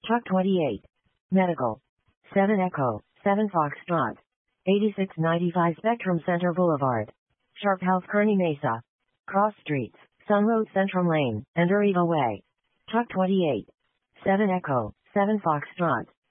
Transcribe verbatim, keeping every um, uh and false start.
Tuck twenty-eight. Medical. seven Echo, seven Foxtrot. eighty-six ninety-five Spectrum Center Boulevard. Sharp House Kearny Mesa. Cross Streets, Sun Road Central Lane, and Uriva Way. Tuck twenty-eight. seven Echo, seven Foxtrot.